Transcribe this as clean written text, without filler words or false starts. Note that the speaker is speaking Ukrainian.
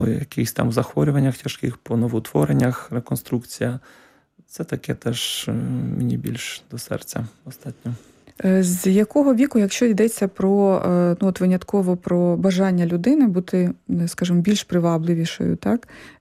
якихось там захворюваннях тяжких, по новоутвореннях, реконструкція. Це таке теж мені більш до серця остатньо. З якого віку, якщо йдеться про, винятково про бажання людини бути, скажімо, більш привабливішою, так?